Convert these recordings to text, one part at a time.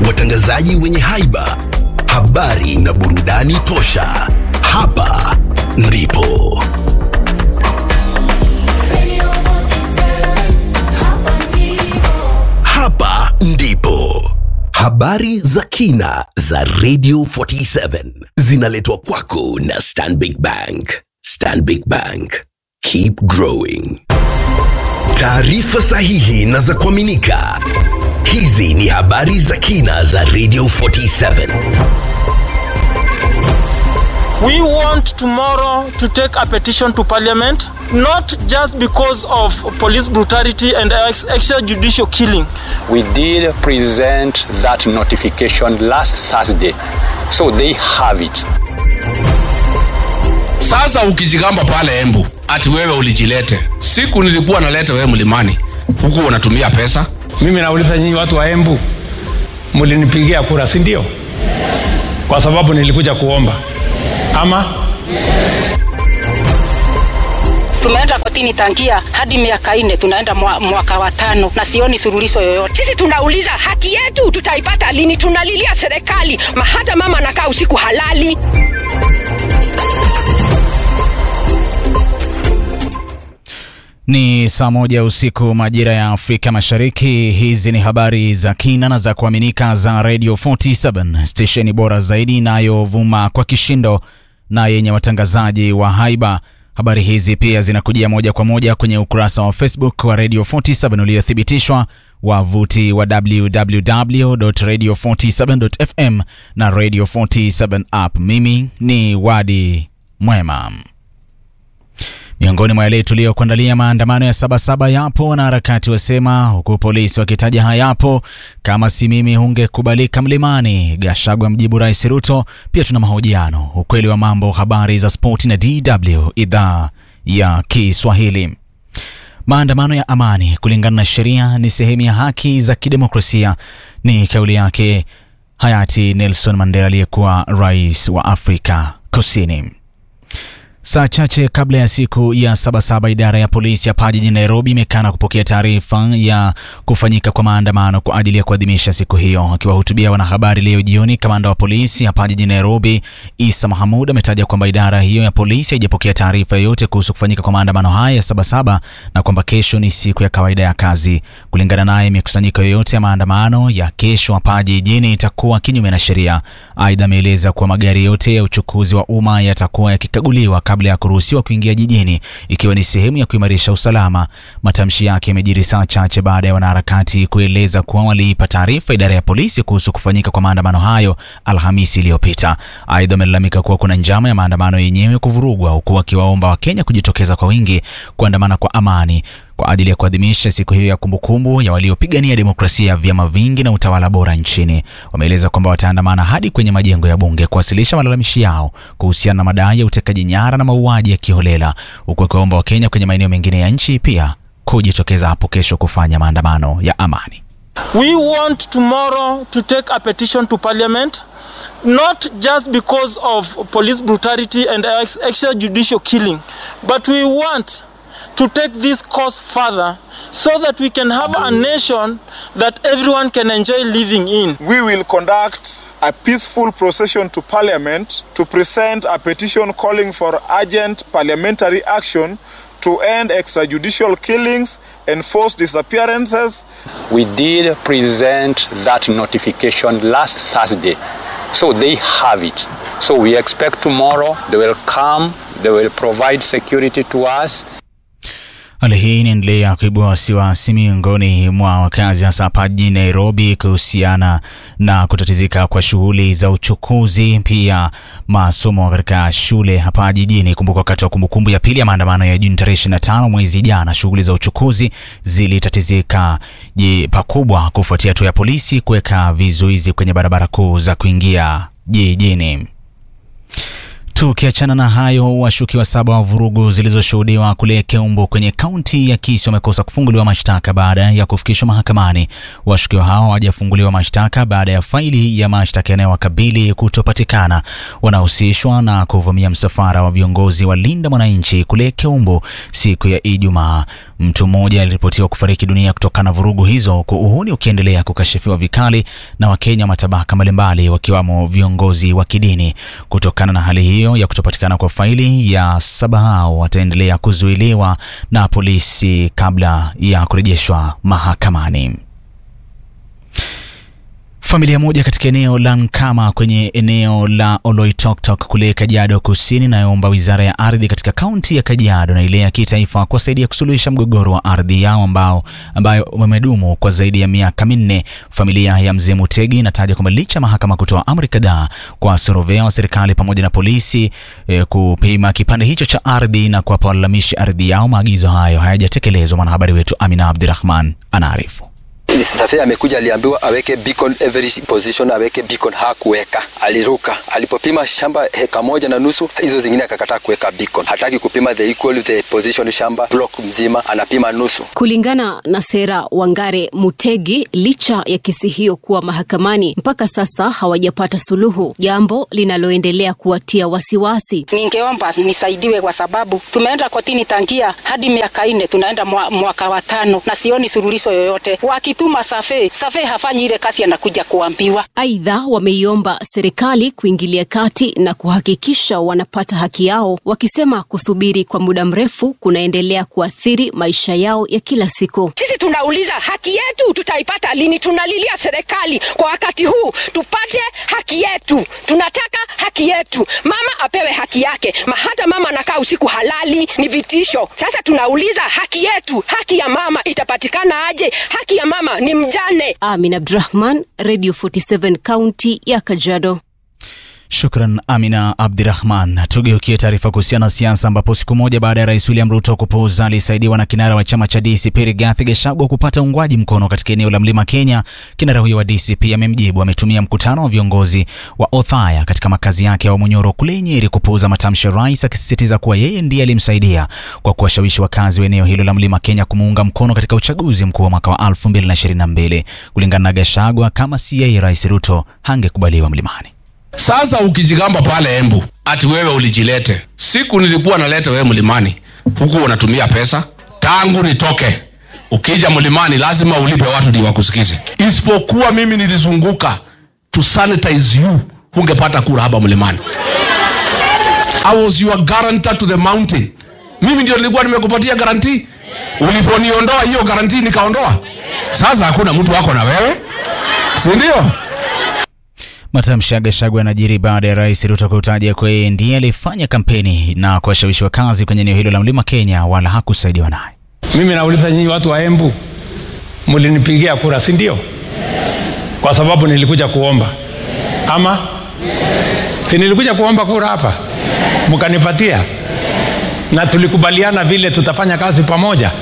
watangazaji wenye haiba, habari na burudani tosha. Hapa ndipo hapa ndipo habari za kina za Radio 47 zinaletwa kwako na Stanbic Bank. Stanbic Bank, keep growing. Taarifa sahihi na za kuaminika. Hizi ni habari za kina za Radio 47. We want tomorrow to take a petition to Parliament, not just because of police brutality and extrajudicial killing. We did present that notification last Thursday, so they have it. Sasa ukijigamba pale Embu, ati wewe ulijilete. Siku nilikuwa naleta wewe Mlimani, huku unatumia pesa. Mimi nauliza nyinyi watu wa Embu, mlinipigia kura si ndio? Kwa sababu nilikuja kuomba. Ama tumeenda kotini tangia hadi miaka 4, tunaenda mwaka wa 5 na sioni suluhisho yoyote. Sisi tunauliza haki yetu tutaipata lini? Tunalilia serikali, hata mama anakaa usiku halali. Ni saa 1 usiku majira ya Afrika Mashariki. Hizi ni habari za kina na za kuaminika za Radio 47, stesheni bora zaidi inayovuma kwa kishindo na yenye watangazaji wa haiba. Habari hizi pia zinakujia moja kwa moja kwenye ukurasa wa Facebook wa Radio 47 uliothibitishwa, wavuti wa www.radio47.fm na Radio 47 app. Mimi ni Wadi Mwema. Miongoni mwa yale tuliyokuandalia: maandamano ya Sabasaba yapo na harakati wasema, huku polisi wakitaja hayapo kama si mimi hungekubalika Mlimani. Gachagua mjibu Rais Ruto. Pia tuna mahojiano, ukweli wa mambo, habari za spoti na DW idhaa ya Kiswahili. Maandamano ya amani kulingana na sheria ni sehemu ya haki za kidemokrasia, ni kauli yake hayati Nelson Mandela aliyekuwa rais wa Afrika Kusini. Saa chache kabla ya siku ya Sabasaba, idara ya polisi hapa jijini Nairobi imekana kupokea taarifa ya kufanyika kwa maandamano kwa ajili ya kuadhimisha siku hiyo. Akiwahutubia wanahabari leo jioni, kamanda wa polisi hapa jijini Nairobi Isa Mahamud ametaja kwamba idara hiyo ya polisi haijapokea taarifa yoyote kuhusu kufanyika kwa maandamano haya ya Sabasaba na kwamba kesho ni siku ya kawaida ya kazi. Kulingana naye, mikusanyiko yoyote ya maandamano ya kesho hapa jijini itakuwa kinyume na sheria. Aidha, ameeleza kuwa magari yote ya uchukuzi wa umma yatakuwa yakikaguliwa kabla ya kuruhusiwa kuingia jijini, ikiwa ni sehemu ya kuimarisha usalama. Matamshi yake yamejiri saa chache baada ya wanaharakati kueleza kuwa waliipa taarifa idara ya polisi kuhusu kufanyika kwa maandamano hayo Alhamisi iliyopita. Aidha, wamelalamika kuwa kuna njama ya maandamano yenyewe kuvurugwa, huku wakiwaomba Wakenya kujitokeza kwa wingi kuandamana kwa amani kwa ajili ya kuadhimisha siku hiyo ya kumbukumbu ya waliopigania demokrasia ya vyama vingi na utawala bora nchini. Wameeleza kwamba wataandamana hadi kwenye majengo ya bunge kuwasilisha malalamishi yao kuhusiana na madai ya utekaji nyara na mauaji ya kiholela, huku wakiwaomba Wakenya kwenye maeneo mengine ya nchi pia kujitokeza hapo kesho kufanya maandamano ya amani. We want tomorrow to take a petition to Parliament, not just because of police brutality and extrajudicial killing, but we want to take this cause further so that we can have a nation that everyone can enjoy living in. We will conduct a peaceful procession to Parliament to present a petition calling for urgent parliamentary action to end extrajudicial killings and forced disappearances. We did present that notification last Thursday, so they have it. So we expect tomorrow they will come, they will provide security to us. Hali hii inaendelea kuibua wasiwasi miongoni mwa wakazi hasa hapa jijini Nairobi kuhusiana na kutatizika kwa shughuli za uchukuzi, pia masomo katika shule hapa jijini. Kumbuka wakati wa kumbukumbu ya pili ya maandamano ya Juni tarehe 25 mwezi jana, shughuli za uchukuzi zilitatizika pakubwa kufuatia hatua ya polisi kuweka vizuizi kwenye barabara kuu za kuingia jijini. Tukiachana na hayo, washukiwa 7 wa vurugu zilizoshuhudiwa kule Keumbu kwenye kaunti ya Kisii wamekosa kufunguliwa mashtaka baada ya kufikishwa mahakamani. Washukiwa hao hawajafunguliwa mashtaka baada ya faili ya mashtaka yanayowakabili kutopatikana. Wanahusishwa na kuvamia msafara wa viongozi wa Linda Mwananchi kule Keumbu siku ya Ijumaa. Mtu mmoja aliripotiwa kufariki dunia kutokana na vurugu hizo, huku uhuni ukiendelea kukashifiwa vikali na Wakenya matabaka mbalimbali wakiwamo viongozi wa kidini. Kutokana na hali hiyo ya kutopatikana kwa faili ya 7 hao wataendelea kuzuiliwa na polisi kabla ya kurejeshwa mahakamani. Familia moja katika eneo la Nkama kwenye eneo la Oloitoktok kule Kajiado Kusini naomba Wizara ya Ardhi katika kaunti ya Kajiado na ile ya kitaifa kusaidia kusuluhisha mgogoro wa ardhi yao ambayo umedumu kwa zaidi ya miaka 4. Familia ya Mzee Mutegi inataja kwamba licha mahakama kutoa amri kadhaa kwa surveyor wa serikali pamoja na polisi kupima kipande hicho cha ardhi na kuwapa walalamishi ardhi yao, maagizo hayo hayajatekelezwa. Mwanahabari wetu Amina Abdirahman anaarifu. Surveyor amekuja, aliambiwa aweke beacon every position, aweke beacon, hakuweka, aliruka. Alipopima shamba 1.5 hizo zingine akakataa kuweka beacon. Hataki kupima the equal the position shamba block mzima, anapima nusu. Kulingana na Sera Wangare Mutegi, licha ya kesi hiyo kuwa mahakamani, mpaka sasa hawajapata suluhu, jambo linaloendelea kuwatia wasiwasi. Ningeomba nisaidiwe kwa sababu tumeenda kotini tangia hadi miaka 4, tunaenda mwaka wa 5 na sioni suluhisho yoyote. Wakituma safe hafanyi ile kazi anakuja kuambiwa. Aidha, wameiomba serikali kuingilia kati na kuhakikisha wanapata haki yao, wakisema kusubiri kwa muda mrefu kunaendelea kuathiri maisha yao ya kila siku. Sisi tunauliza haki yetu tutaipata lini? Tunalilia serikali kwa wakati huu tupate haki yetu. Tunataka haki yetu. Mama apewe haki yake. Hata mama anakaa usiku halali, ni vitisho. Sasa tunauliza haki yetu. Haki ya mama itapatikana aje? Haki ya mama ni mjane. Amina Abdirahman, Radio 47 County ya Kajiado. Shukran Amina Abdirahman. Tugeukie taarifa kuhusiana na siasa, ambapo siku moja baada ya Rais William Ruto kupuuza alisaidiwa na kinara wa chama cha DCP Rigathi Gachagua kupata uungwaji mkono katika eneo la Mlima Kenya. Kinara huyo wa DCP amemjibu, ametumia mkutano wa viongozi wa Othaya katika makazi yake ya Munyoro kule Nyeri kupuuza matamshi ya rais, akisisitiza kuwa yeye ndiye alimsaidia kwa kuwashawishi wakazi wa eneo hilo la Mlima Kenya kumuunga mkono katika uchaguzi mkuu wa mwaka wa 2022. Kulingana na Gachagua, kama si yeye Rais Ruto hangekubaliwa mlimani. Sasa ukijigamba pale Embu ati wewe ulijilete, siku nilikuwa naleta wewe mlimani, huku unatumia pesa. Tangu nitoke, ukija mlimani lazima ulipe watu ndio wakusikize. Isipokuwa mimi nilizunguka to sanitize you, hungepata kura hapa mlimani. I was your guarantor to the mountain. Mimi ndio nilikuwa nimekupatia guarantee. Uliponiondoa hiyo guarantee nikaondoa. Sasa hakuna mtu wako na wewe, si ndio? Matamshi ya Gachagua yanajiri baada ya Rais Ruto kutaja kwa yeye ndiye alifanya kampeni na kuwashawishi wakazi kwenye eneo hilo la Mlima Kenya wala hakusaidiwa naye. Mimi nauliza nyinyi watu wa Embu, mlinipigia kura si ndio? Kwa sababu nilikuja kuomba. Ama si nilikuja kuomba kura hapa, mkanipatia, na tulikubaliana vile tutafanya kazi pamoja.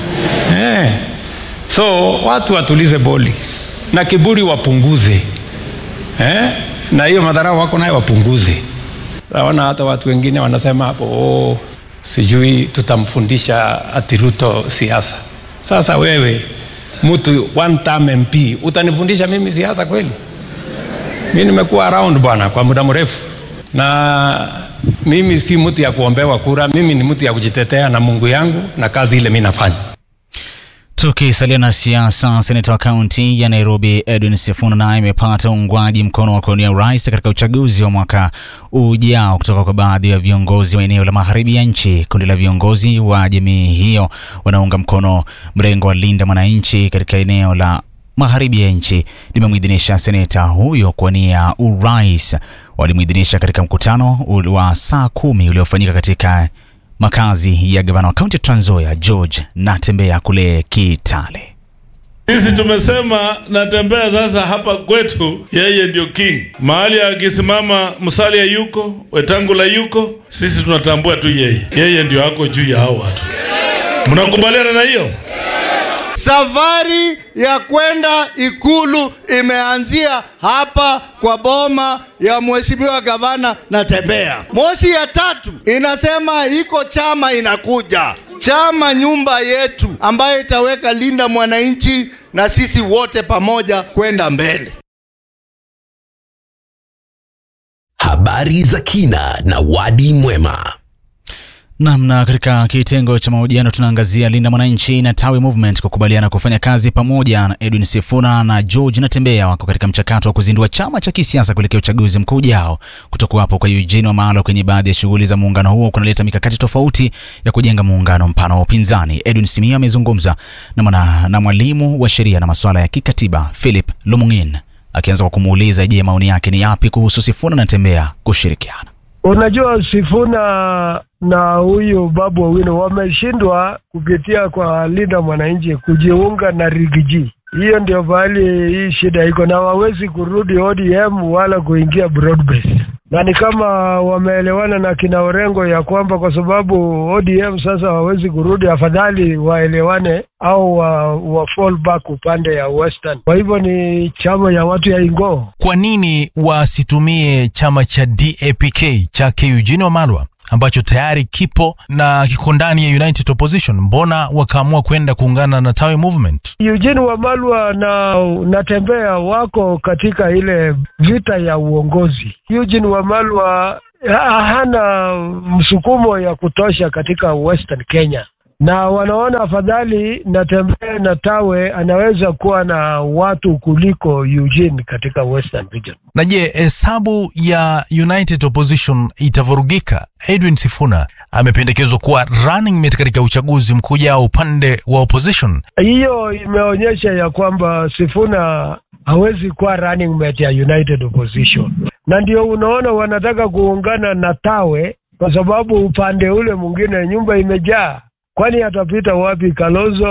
So watu watulize boli na kiburi wapunguze. Na hiyo madharau wako nayo wapunguze. Naona hata watu wengine wanasema hapo, sijui tutamfundisha ati Ruto siasa. Sasa wewe mtu one term MP utanifundisha mimi siasa kweli? Mimi nimekuwa around bwana kwa muda mrefu, na mimi si mtu ya kuombewa kura. Mimi ni mtu ya kujitetea na Mungu yangu na kazi ile mimi nafanya. Tukisalia na siasa, seneta wa kaunti ya Nairobi Edwin Sifuna naye amepata uungwaji mkono wa kuwania urais katika uchaguzi wa mwaka ujao kutoka kwa baadhi ya viongozi wa eneo la magharibi ya nchi. Kundi la viongozi wa jamii hiyo wanaunga mkono mrengo wa Linda Mwananchi katika eneo la magharibi ya nchi limemuidhinisha seneta huyo kuwania urais. Walimuidhinisha katika mkutano wa saa 10 uliofanyika katika makazi ya gavana wa kaunti ya Trans Nzoia George Natembeya kule Kitale. Sisi tumesema Natembeya sasa hapa kwetu yeye ndio king. Mahali akisimama Musalia yuko, Wetangula yuko, sisi tunatambua tu yeye. Yeye ndio hako juu ya hao watu. Mnakubaliana na hiyo? Safari ya kwenda Ikulu imeanzia hapa kwa boma ya mheshimiwa gavana Natembeya. Moshi ya 3 inasema iko chama inakuja. Chama nyumba yetu ambayo itaweka Linda Mwananchi na sisi wote pamoja kwenda mbele. Habari za kina na Wadi Mwema. Namna katika kitengo cha mahojiano tunaangazia Linda Mwananchi na Tawi Movement kukubaliana kufanya kazi pamoja. Na Edwin Sifuna na George Natembeya wako katika mchakato wa kuzindua chama cha kisiasa kuelekea uchaguzi mkuu ujao. Kutokuwapo kwa Eugene Wamalwa kwenye baadhi ya shughuli za muungano huo kunaleta mikakati tofauti ya kujenga muungano mpana wa upinzani. Edwin Simiyu amezungumza na mwalimu wa sheria na masuala ya kikatiba Philip Lumungin, akianza kwa kumuuliza je, maoni yake ni yapi kuhusu Sifuna na Natembeya kushirikiana. Unajua Sifuna na huyu Babu Owino wameshindwa kupitia kwa Linda Mwananchi kujiunga na Rigiji. Hiyo ndio bali hii shida iko, na hawezi kurudi ODM wala kuingia broad base. Na ni kama wameelewana na kina Orengo ya kwamba kwa sababu ODM sasa hawezi kurudi, afadhali waelewane au wa fall back upande ya Western. Kwa hivyo ni chama ya watu ya Ingo. Kwa nini wasitumie chama cha DAPK cha Eugene Wamalwa ambacho tayari kipo na kiko ndani ya United Opposition? Mbona wakaamua kwenda kuungana na Tawi Movement? Eugene Wamalwa na Natembeya wako katika ile vita ya uongozi. Eugene Wamalwa hana msukumo ya kutosha katika Western Kenya, na wanaona afadhali Natembeya na Tawe anaweza kuwa na watu kuliko Eugene katika Western Region. Na je, hesabu ya United Opposition itavurugika? Edwin Sifuna amependekezwa kuwa running mate katika uchaguzi mkuu ujao upande wa opposition. Hiyo imeonyesha ya kwamba Sifuna hawezi kuwa running mate ya United Opposition, na ndio unaona wanataka kuungana na Tawe kwa sababu upande ule mwingine nyumba imejaa. Kwani atapita wapi Kalonzo